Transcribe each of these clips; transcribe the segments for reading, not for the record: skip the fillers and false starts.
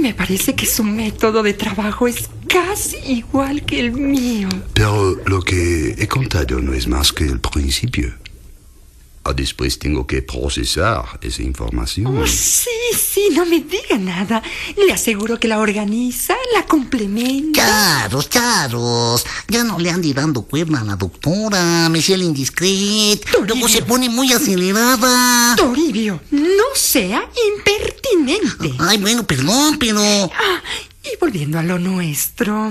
Me parece que su método de trabajo es casi igual que el mío. Pero lo que he contado no es más que el principio. Después tengo que procesar esa información. Oh, sí, no me diga nada. Le aseguro que la organiza, la complementa. Charos, ya no le ande dando cuerda a la doctora, Monsieur Indiscret. Toribio. Luego se pone muy acelerada. Toribio, no sea impertinente. Ay, bueno, perdón, pero... Y volviendo a lo nuestro...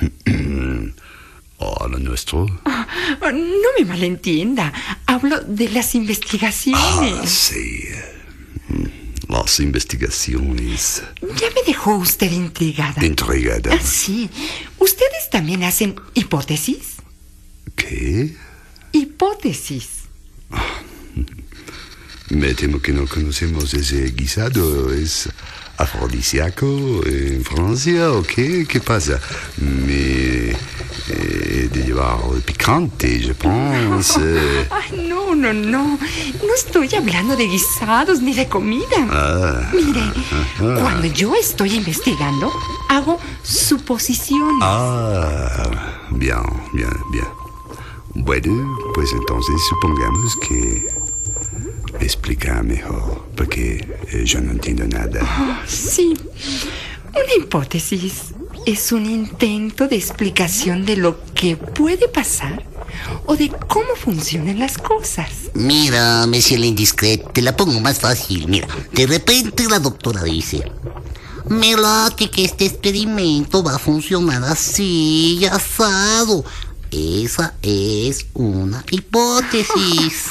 ¿A lo nuestro? No me malentienda. Hablo de las investigaciones. Sí. Las investigaciones. Ya me dejó usted intrigada. ¿Intrigada? Sí. ¿Ustedes también hacen hipótesis? ¿Qué? Hipótesis. Me temo que no conocemos ese guisado. ¿Es afrodisíaco en Francia o qué? ¿Qué pasa? De llevar picante, je pense. No. No estoy hablando de guisados ni de comida. Mire, cuando yo estoy investigando, hago suposiciones. Bien. Bueno, pues entonces supongamos que me explica mejor, porque yo no entiendo nada. Sí, una hipótesis es un intento de explicación de lo que puede pasar o de cómo funcionan las cosas. Mira, Monsieur Indiscret, te la pongo más fácil. Mira, de repente la doctora dice: me late que este experimento va a funcionar así y asado. Esa es una hipótesis.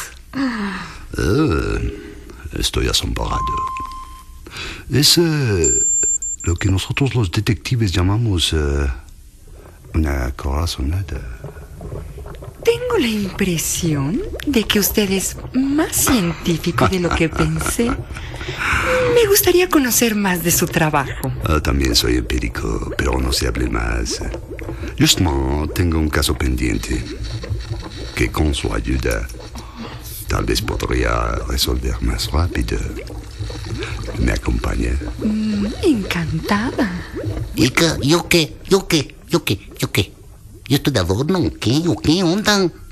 Estoy asombrado. Es lo que nosotros los detectives llamamos una corazonada. Tengo la impresión de que usted es más científico de lo que pensé. Me gustaría conocer más de su trabajo. También soy empírico, pero no se hable más. Justement, tengo un caso pendiente que con su ayuda tal vez podría resolver más rápido. ¿Me acompaña? Encantada. ¿Yo qué? ¿Yo estoy de adorno? ¿O qué onda?